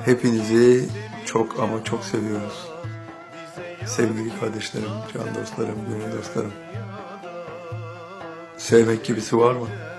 Hepinizi çok ama çok seviyoruz. Sevgili kardeşlerim, can dostlarım, gönül dostlarım. Sevmek gibisi var mı?